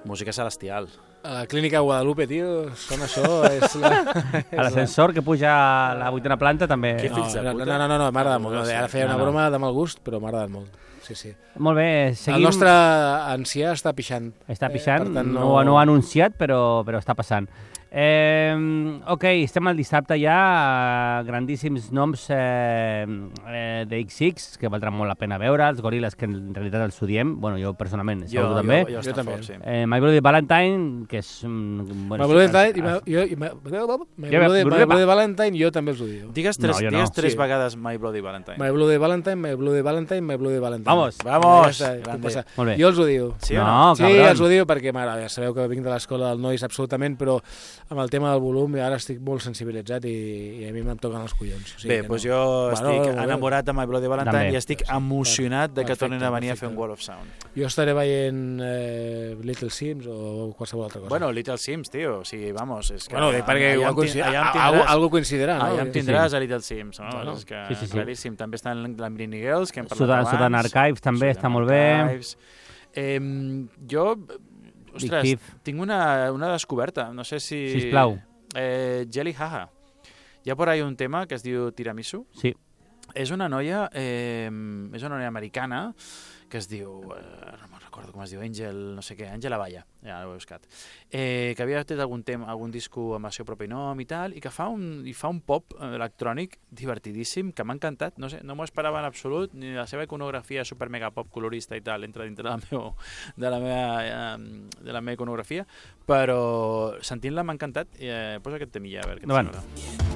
Música celestial. A la clínica Guadalupe, tio, sona això. A l'ascensor que puja a la 8ª planta també... Què fills de puta? No, m'ha agradat molt. Ara feia una broma de mal gust, però m'ha agradat molt. Sí. Molt bé, seguim... El nostre ancià està pixant. Està pixant, tant, no ho ha anunciat, però està passant. Ok, estem al dissabte ja, grandíssims noms de XX, que valdrà molt la pena veure, els Goril·les, que en realitat els odiem, bueno, jo personalment, segur també. Jo també. Sí. My Bloody Valentine, que és... My Bloody Valentine, jo també els odio. Digues tres vegades My Bloody Valentine. My Bloody Valentine, My Bloody Valentine, My Bloody Valentine. Vamos! Molt bé. Jo els odio. Sí o no? Sí, els odio perquè, ja sabeu que vinc de l'escola del Nois absolutament, però amb el tema del volum ara estic molt sensibilitzat i a mi em toquen els collons. Bé, doncs jo estic enamorat de My Bloody Valentine i estic emocionat de que tornin a venir a fer un Wall of Sound. Jo estaré veient Little Sims o qualsevol altra cosa. Bueno, Little Sims, tio, o sigui, vamos, és que... Bueno, perquè algú coincidirà, no? Allà em tindràs a Little Sims, no? És que claríssim. També està en Lamborghini Girls, que hem parlat abans. Sudan Archives també està molt bé. Jo... Ostres, tinc una descoberta, no sé si... Sisplau. Jelly Haha. Hi ha por ahí un tema que es diu Tiramisu. Sí. És una noia americana que es diu... no me'n recordo com es diu, no sé què, Àngela Valla, ja l'he buscat. Que havia fet algun disco amb el seu propi nom i tal, i que fa un pop electrònic divertidíssim, que m'ha encantat, no sé, no m'ho esperava en absolut, ni la seva iconografia super mega pop colorista i tal, entra dintre de la meva iconografia, però sentint-la m'ha encantat. Posa aquest temilla, a veure què et sembla.